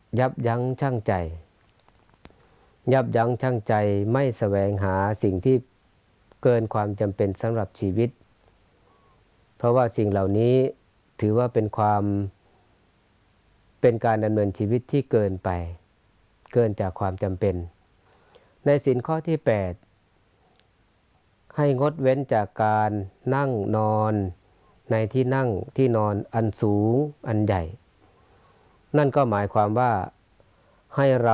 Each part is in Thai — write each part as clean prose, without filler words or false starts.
ยับยั้งชั่งใจยับยั้งชั่งใจไม่แสวงหาสิ่งที่เกินความจำเป็นสำหรับชีวิตเพราะว่าสิ่งเหล่านี้ถือว่าเป็นการดำเนินชีวิตที่เกินไปเกินจากความจำเป็นในศีลข้อที่8ให้งดเว้นจากการนั่งนอนในที่นั่งที่นอนอันสูงอันใหญ่นั่นก็หมายความว่าให้เรา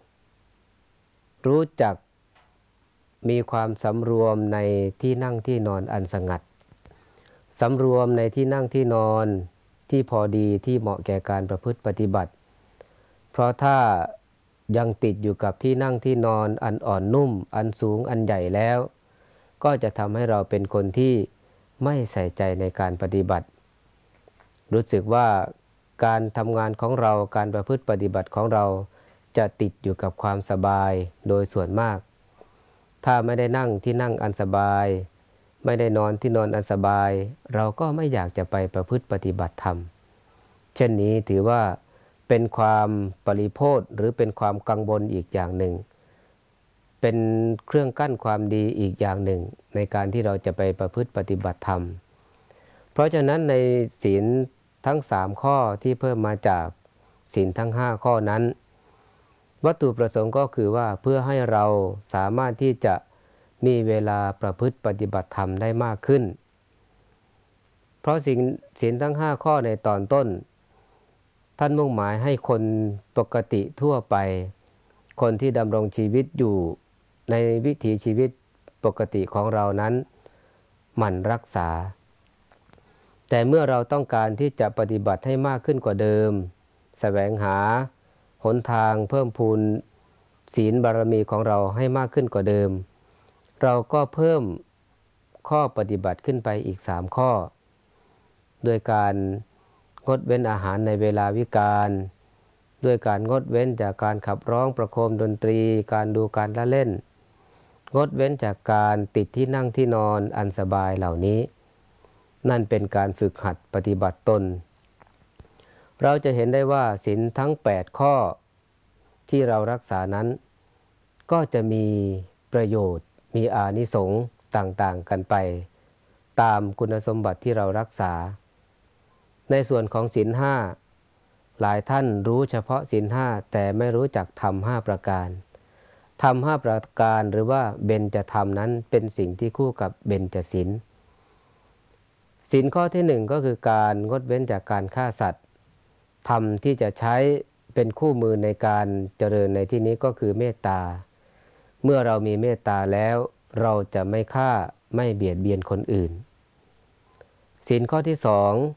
รู้จักมีความสำรวมในที่นั่งที่นอนอันสงัดสำรวมในที่นั่งที่นอนที่พอดีที่เหมาะแก่การประพฤติปฏิบัติเพราะถ้ายังติดอยู่กับที่นั่งที่นอนอันอ่อนนุ่มอันสูงอันใหญ่แล้วก็จะทำให้เราเป็นคนที่ไม่ใส่ใจในการปฏิบัติรู้สึกว่าการทำงานของเราการประพฤติปฏิบัติของเราจะติดอยู่กับความสบายโดยส่วนมากถ้าไม่ได้นั่งที่นั่งอันสบายไม่ได้นอนที่นอนอันสบายเราก็ไม่อยากจะไปประพฤติปฏิบัติธรรมเช่นนี้ถือว่าเป็นความปริโภทหรือเป็นความกังวลอีกอย่างหนึ่งเป็นเครื่องกั้นความดีอีกอย่างหนึ่งในการที่เราจะไปประพฤติปฏิบัติธรรมเพราะฉะนั้นในศีลทั้ง3ข้อที่เพิ่มมาจากศีลทั้ง5ข้อนั้นวัตถุประสงค์ก็คือว่าเพื่อให้เราสามารถที่จะมีเวลาประพฤติปฏิบัติธรรมได้มากขึ้นเพราะศีลทั้ง5ข้อในตอนต้นท่านมุ่งหมายให้คนปกติทั่วไปคนที่ดำรงชีวิตอยู่ในวิถีชีวิตปกติของเรานั้นหมั่นรักษาแต่เมื่อเราต้องการที่จะปฏิบัติให้มากขึ้นกว่าเดิมแสวงหาหนทางเพิ่มพูนศีลบารมีของเราให้มากขึ้นกว่าเดิมเราก็เพิ่มข้อปฏิบัติขึ้นไปอีก3ข้อโดยการงดเว้นอาหารในเวลาวิกาลด้วยการงดเว้นจากการขับร้องประโคมดนตรีการดูการละเล่นงดเว้นจากการติดที่นั่งที่นอนอันสบายเหล่านี้นั่นเป็นการฝึกหัดปฏิบัติตนเราจะเห็นได้ว่าศีลทั้ง8ข้อที่เรารักษานั้นก็จะมีประโยชน์มีอานิสงส์ต่างๆกันไปตามคุณสมบัติที่เรารักษาในส่วนของศีล5หลายท่านรู้เฉพาะศีล5แต่ไม่รู้จักธรรม5ประการธรรม5ประการหรือว่าเบญจธรรมนั้นเป็นสิ่งที่คู่กับเบญจศีลศีลข้อที่1ก็คือการงดเว้นจากการฆ่าสัตว์ธรรมที่จะใช้เป็นคู่มือในการเจริญในที่นี้ก็คือเมตตาเมื่อเรามีเมตตาแล้วเราจะไม่ฆ่าไม่เบียดเบียนคนอื่นศีลข้อที่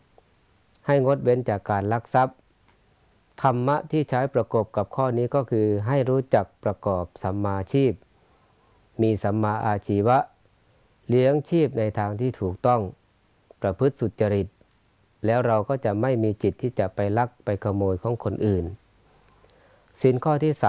2ให้งดเว้นจากการลักทรัพย์ธรรมะที่ใช้ประกอบกับข้อนี้ก็คือให้รู้จักประกอบสัมมาชีพมีสัมมาอาชีวะเลี้ยงชีพในทางที่ถูกต้องประพฤติสุจริตแล้วเราก็จะไม่มีจิตที่จะไปลักไปขโมยของคนอื่นศีลข้อที่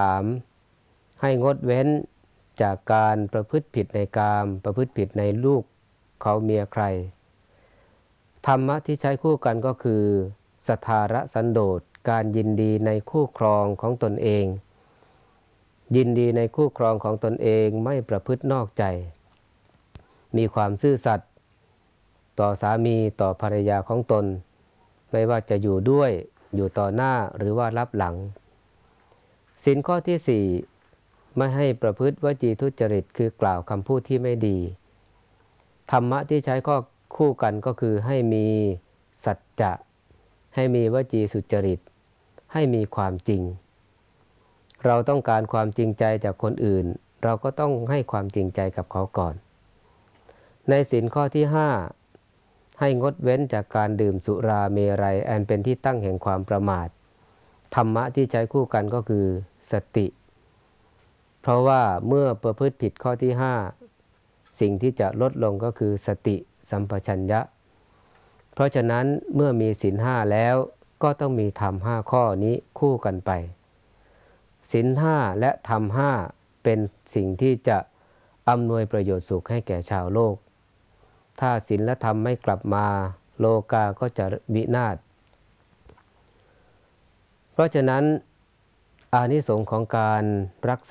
3ให้งดเว้นจากการประพฤติผิดในกามประพฤติผิดในลูกเขาเมียใครธรรมะที่ใช้คู่กันก็คือสัทธารสันโดษการยินดีในคู่ครองของตนเองยินดีในคู่ครองของตนเองไม่ประพฤตินอกใจมีความซื่อสัตย์ต่อสามีต่อภรรยาของตนไม่ว่าจะอยู่ด้วยอยู่ต่อหน้าหรือว่ารับหลังศีลข้อที่4ไม่ให้ประพฤติวจีทุจริตคือกล่าวคำพูดที่ไม่ดีธรรมะที่ใช้ข้อคู่กันก็คือให้มีสัจจะให้มีวจีสุจริตให้มีความจริงเราต้องการความจริงใจจากคนอื่นเราก็ต้องให้ความจริงใจกับเขาก่อนในศีลข้อที่5ให้งดเว้นจากการดื่มสุราเมรัยอันเป็นที่ตั้งแห่งความประมาทธรรมะที่ใช้คู่กันก็คือสติเพราะว่าเมื่อประพฤติผิดข้อที่5สิ่งที่จะลดลงก็คือสติสัมปชัญญะเพราะฉะนั้นเมื่อมีศีล5แล้วก็ต้องมีธรรม5ข้อนี้คู่กันไปศีล5และธรรม5เป็นสิ่งที่จะอำนวยประโยชน์สุขให้แก่ชาวโลกถ้าศีลและธรรมไม่กลับมาโลกาก็จะวินาศเพราะฉะนั้นอานิสงส์ของการรักษา